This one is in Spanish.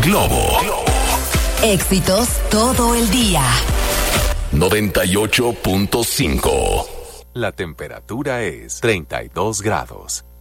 Globo. Éxitos todo el día. 98.5. La temperatura es 32 grados.